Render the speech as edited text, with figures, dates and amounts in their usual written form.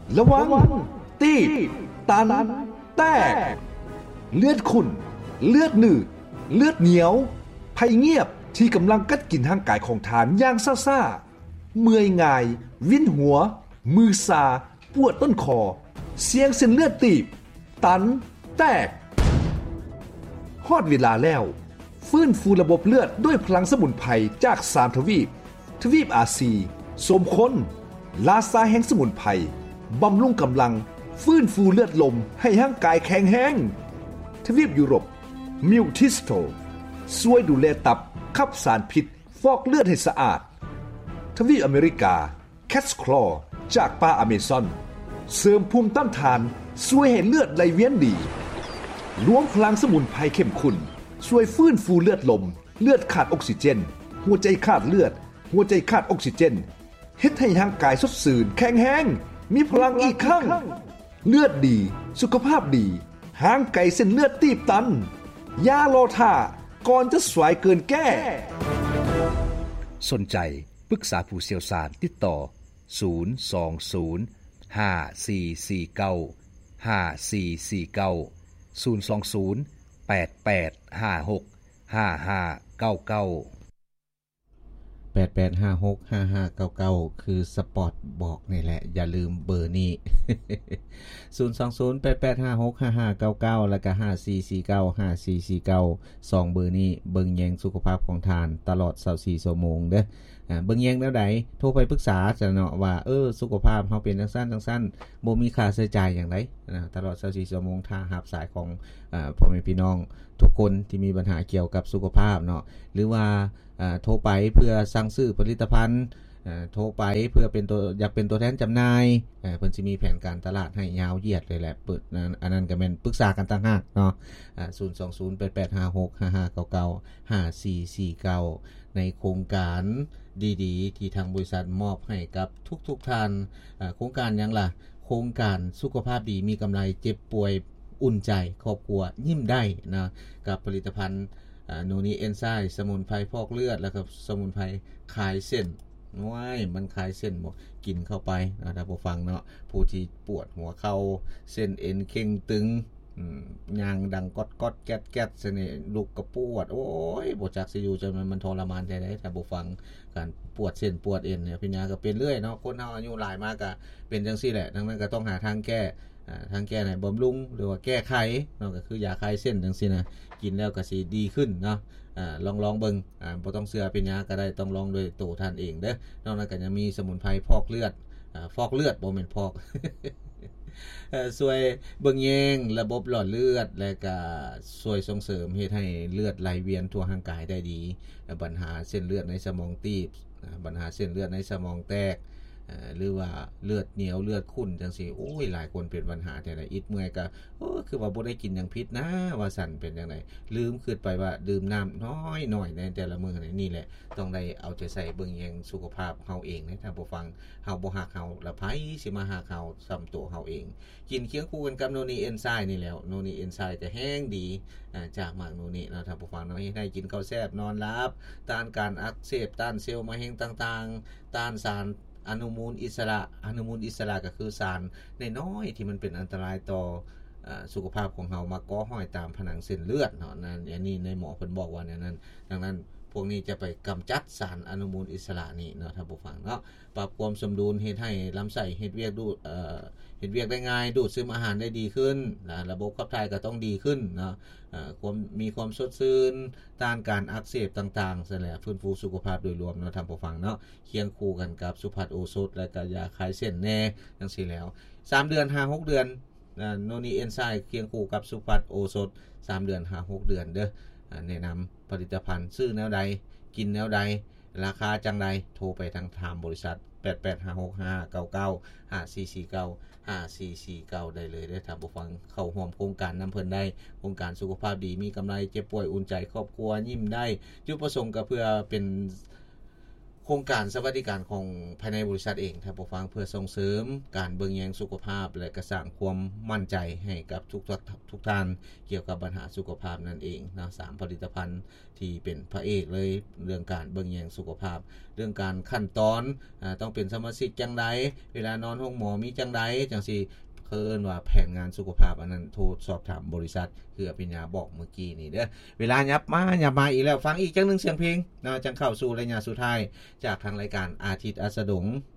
ระวังตีบตันแตกเลือดขุ่นเลือดหนืดเลือดเหนียวภัยเงียบที่กำลังกัดกินร่างกายของทานอย่างซ่าๆเมื่อยง่ายวินหัวมือซาปวดต้นคอเสียงเส้นเลือดตีบตันแตกฮอดเวลาแล้วฟื้นฟูระบบเลือดด้วยพลังสมุนไพรจาก3ทวีปอาซีสมคนลาซาแห่งสมุนไพรบำรุงกำลังฟื้นฟูเลือดลมให้ร่างกายแข็งแรงทวีปยุโรปมิวทิสโตช่วยดูแลตับขับสารพิษฟอกเลือดให้สะอาดทวีปอเมริกาแคทคลอจากป่าอเมซอนเสริมภูมิต้านทานช่วยให้เลือดไหลเวียนดีรวมพลังสมุนไพรเข้มข้นช่วยฟื้นฟูเลือดลมเลือดขาดออกซิเจนหัวใจขาดเลือดหัวใจขาดออกซิเจนเฮ็ดให้ร่างกายสดชื่นแข็งแรงมีพลังอีกครั้งเลือดดีสุขภาพดีห่างไกลเส้นเลือดตีบตันยารอท่าก่อนจะสวยเกินแก้สนใจปรึกษาผู้เชี่ยวชาญติดต่อ 020-885-65599คือสปอร์ตบอกนี่แหละอย่าลืมเบอร์นี้ 020-885-65599 แล้วก็54495449 2เบอร์นี้เบิ่งแยงสุขภาพของทานตลอด24ชั่วโมงเด้อเบิ่งแยงแนวใดโทรไปปรึกษาจะเนาะว่าสุขภาพเฮาเป็นจังซั่นบ่มีค่าใช้จ่ายหยังไดนะตลอด24ชั่วโมงถ้ารับสายของพ่อแม่พี่น้องทุกคนที่มีปัญหาเกี่ยวกับสุขภาพเนาะหรือว่าโทรไปเพื่อสั่งซื้อผลิตภัณฑ์โทรไปเพื่อเป็นตัวอยากเป็นตัวแทนจำหน่ายเพิ่นสิมีแผนการตลาดให้ยาวเหยียดเลยแหละเปิดอันนั้นก็แม่นปรึกษากันต่างหากเนาะ020-8856-5599-5449ในโครงการดีๆที่ทางบริษัทมอบให้กับทุกๆท่านโครงการหยังล่ะโครงการสุขภาพดีมีกำไรเจ็บป่วยอุ่นใจครอบครัวยิ้มได้นะกับผลิตภัณฑ์โนนีเอนไซม์สมุนไพรฟอกเลือดแล้วก็สมุนไพรคลายเส้นว้ายมันคลายเส้นบ่กินเข้าไปนะถ้าบ่ฟังเนาะผู้ที่ปวดหัวเข่าเส้นเอ็นเข่งตึงย่างดังก๊อดๆแก๊ดๆซั่นนี่ลูกก็ปวดโอ้ยบ่จักสิอยู่จนมันทรมานแท้ๆถ้าบ่ฟังการปวดเส้นปวดเอ็นเนี่ยพี่ญาก็เป็นเรื่อยเนาะคนเฮาอายุหลายมาก็เป็นจังซี่แหละดังนั้นก็ต้องหาทางแก้ไหนบำรุงหรือว่าแก้ไขเนาะก็คือยาคลายเส้นจังซี่นะกินแล้วก็สิดีขึ้นเนาะลองเบิ่งบ่ต้องเชื่อเป็นหยังก็ได้ต้องลองด้วยตัวท่านเองเด้อนอกนั้นก็ยังมีสมุนไพรฟอกเลือดบ่แม่นพอก ช่วยเบิ่งแยงระบบหลอดเลือดและก็ช่วยส่งเสริมเฮ็ดให้เลือดไหลเวียนทั่วร่างกายได้ดีปัญหาเส้นเลือดในสมองตีบปัญหาเส้นเลือดในสมองแตกหรือว่าเลือดเหนียวเลือดขุ่นจังซี่โอ้ยหลายคนเป็นปัญหาแต่ละอิดเมื่อยก็คือว่าบ่ได้กินหยังผิดนะว่าสั่นเป็นจังได๋ลืมคิดไปว่าดื่มน้ำน้อยๆในแต่ละมื้อนี่แหละต้องได้เอาใจใส่เบิ่งแยงสุขภาพเฮาเองนะถ้าบ่ฟังเฮาบ่ฮักเฮาแล้วไผสิมาฮักเฮาซ้ำตัวเฮาเองกินเคียงคู่กันกับโนนีเอนไซม์นี่แล้วโนนีเอนไซม์ก็แห้งดีจากมากโนนีนะถ้าบ่ฟังเนาะให้กินข้าวแซ่บนอนหลับต้านการอักเสบต้านเซลล์มะเร็งต่างๆต้านสารอนุมูลอิสระก็คือสารน้อยๆที่มันเป็นอันตรายต่อสุขภาพของเฮามาก่อห้อยตามผนังเส้นเลือดเนาะนั่นอันนี้ในหมอเพิ่นบอกว่าแนวนั้นดังนั้นพวกนี้จะไปกำจัดสารอนุมูลอิสระนี่เนาะถ้าบ่ฟังเนาะปรับความสมดุลเฮ็ดให้ลำไส้เฮ็ดเวียกได้ง่ายดูดซึมอาหารได้ดีขึ้นนะระบบขับถ่ายก็ต้องดีขึ้นเนาะมีความสดชื่นต้านการอักเสบต่างๆซั่นแหละฟื้นฟูสุขภาพโดยรวมเนาะท่านผู้ฟังเนาะเคียงคู่กันกับสุภัทรโอสถและก็ยาคลายเส้นแน่จังซี่แล้ว3เดือน 5-6 เดือนโนนีเอนไซม์เคียงคู่กับสุภัทรโอสถ3เดือน 5-6 เดือนเด้อแนะนำผลิตภัณฑ์ซื้อแนวใดกินแนวใดราคาจังไดโทรไปทางถามบริษัท885655995449ได้เลยถ้าบ่ฟังเข้าร่วมโครงการนํเพิ่นได้โครงการสุขภาพดีมีกำไรเจ็บป่วยอุ่นใจครอบครัวยิ้มได้จุดประสงค์ก็เพื่อเป็นโครงการสวัสดิการของภายในบริษัทเองท่านผู้ฟังเพื่อส่งเสริมการเบิ่งแยงสุขภาพและก็สร้างความมั่นใจให้กับทุกท่านเกี่ยวกับปัญหาสุขภาพนั่นเองนะ3ผลิตภัณฑ์ที่เป็นพระเอกเลยเรื่องการเบิ่งแยงสุขภาพเรื่องการขั้นตอนต้องเป็นสมาชิกจังไดเวลานอนห้องหมอมีจังไดจังซี่เพิ่นว่าแผนงานสุขภาพอันนั้นโทรสอบถามบริษัทคืออภิญญาบอกเมื่อกี้นี่เด้อเวลายับมาอีกแล้วฟังอีกจังนึงเสียงเพลงนะจังเข้าสู่ระยะสุดท้ายจากทางรายการอาทิตย์อัสดง